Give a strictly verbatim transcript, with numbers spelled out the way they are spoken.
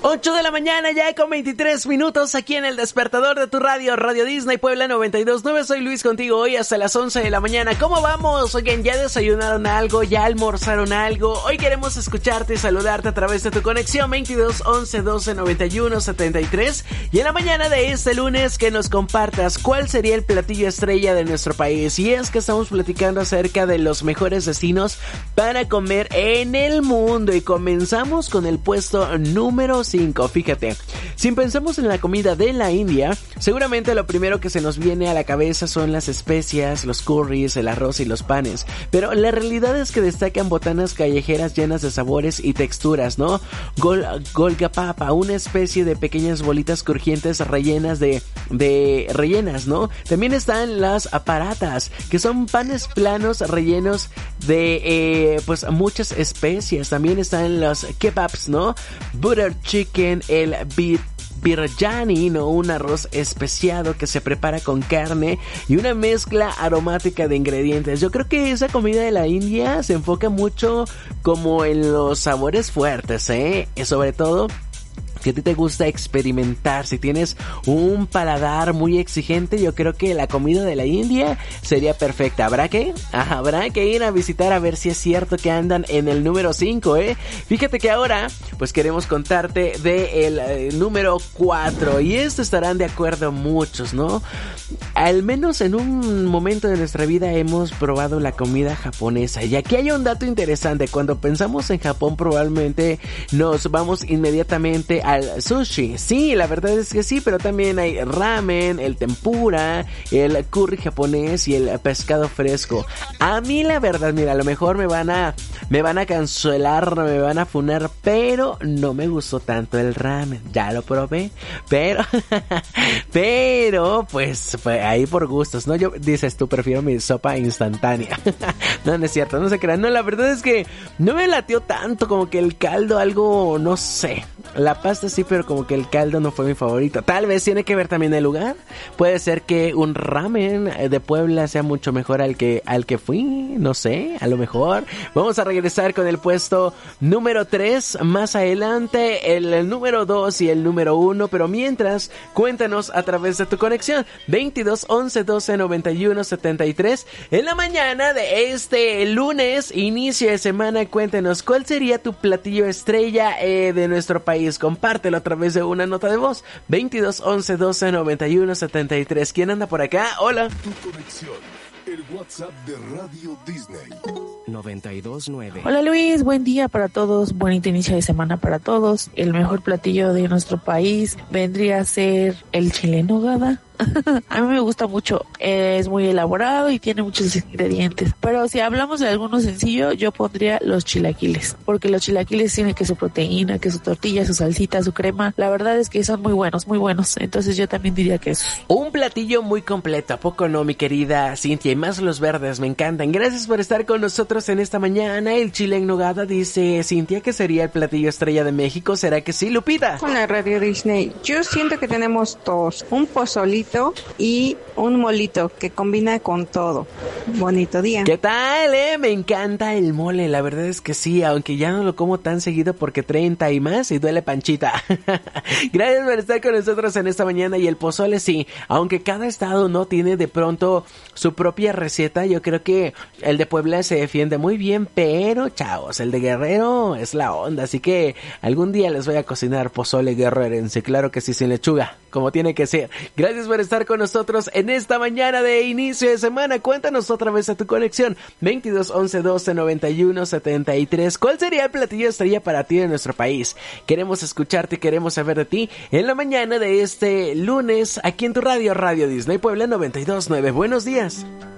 ocho de la mañana ya con veintitrés minutos aquí en el despertador de tu radio, Radio Disney Puebla noventa y dos punto nueve. Soy Luis contigo hoy hasta las once de la mañana. ¿Cómo vamos? Oigan, ¿ya desayunaron algo? ¿Ya almorzaron algo? Hoy queremos escucharte y saludarte a través de tu conexión veintidós once doce noventa y uno setenta y tres. Y en la mañana de este lunes que nos compartas cuál sería el platillo estrella de nuestro país. Y es que estamos platicando acerca de los mejores destinos para comer en el mundo. Y comenzamos con el puesto número cinco. Fíjate, si pensamos en la comida de la India, seguramente lo primero que se nos viene a la cabeza son las especias, los curries, el arroz y los panes. Pero la realidad es que destacan botanas callejeras llenas de sabores y texturas, ¿no? Gol, golgapapa, una especie de pequeñas bolitas crujientes rellenas de, de rellenas, ¿no? También están las paratas, que son panes planos rellenos de, eh, pues muchas especias. También están los kebabs, ¿no? Butter chicken, el bir biryani, ¿no? Un arroz especiado que se prepara con carne y una mezcla aromática de ingredientes. Yo creo que esa comida de la India se enfoca mucho como en los sabores fuertes, ¿eh? Y sobre todo si a ti te gusta experimentar, si tienes un paladar muy exigente, yo creo que la comida de la India sería perfecta. ¿Habrá que? Ajá, habrá que ir a visitar a ver si es cierto que andan en el número cinco, ¿eh? Fíjate que ahora, pues queremos contarte de el eh, número cuatro, y esto estarán de acuerdo muchos, ¿no? Al menos en un momento de nuestra vida hemos probado la comida japonesa. Y aquí hay un dato interesante. Cuando pensamos en Japón, probablemente nos vamos inmediatamente al sushi. Sí, la verdad es que sí, pero también hay ramen, el tempura, el curry japonés y el pescado fresco. A mí la verdad, mira, a lo mejor me van a me van a cancelar, me van a funar, pero no me gustó tanto el ramen. Ya lo probé, pero pero pues fue ahí por gustos, ¿no? Yo, dices tú, prefiero mi sopa instantánea. No, no es cierto, no se crean. No, la verdad es que no me latió tanto, como que el caldo, algo, no sé. La pasta sí, pero como que el caldo no fue mi favorito. Tal vez tiene que ver también el lugar. Puede ser que un ramen de Puebla sea mucho mejor al que, al que fui, no sé, a lo mejor. Vamos a regresar con el puesto número tres más adelante, el, el número dos y el número uno. Pero mientras, cuéntanos a través de tu conexión veintidós once doce noventa y uno setenta y tres. En la mañana de este lunes, inicio de semana, cuéntanos cuál sería tu platillo estrella eh, de nuestro país. Compártelo a través de una nota de voz. veintidós once doce noventa y uno setenta y tres. ¿Quién anda por acá? Hola. Tu conexión, el WhatsApp de Radio Disney noventa y dos punto nueve. Hola Luis, buen día para todos, bonito inicio de semana para todos. El mejor platillo de nuestro país vendría a ser el chile en nogada. A mí me gusta mucho, es muy elaborado y tiene muchos ingredientes, pero si hablamos de alguno sencillo, yo pondría los chilaquiles, porque los chilaquiles tienen que su proteína, que su tortilla, su salsita, su crema. La verdad es que son muy buenos, muy buenos, entonces yo también diría que eso. Un platillo muy completo, ¿a poco no, mi querida Cintia? Y más los verdes, me encantan. Gracias por estar con nosotros en esta mañana. El chile en nogada, dice Cintia, que sería el platillo estrella de México. ¿Será que sí, Lupita? Con la Radio Disney, yo siento que tenemos dos, un pozolito y un molito que combina con todo. Bonito día. ¿Qué tal, eh? Me encanta el mole, la verdad es que sí, aunque ya no lo como tan seguido porque treinta y más y duele panchita. Gracias por estar con nosotros en esta mañana. Y el pozole sí, aunque cada estado no tiene de pronto su propia receta, yo creo que el de Puebla se defiende muy bien, pero chavos, el de Guerrero es la onda, así que algún día les voy a cocinar pozole guerrerense, claro que sí, sin lechuga, como tiene que ser. Gracias por estar con nosotros en esta mañana de inicio de semana. Cuéntanos otra vez a tu conexión veintidós once doce noventa y uno setenta y tres. ¿Cuál sería el platillo estrella para ti de nuestro país? Queremos escucharte, queremos saber de ti en la mañana de este lunes aquí en tu radio, Radio Disney Puebla noventa y dos punto nueve. Buenos días.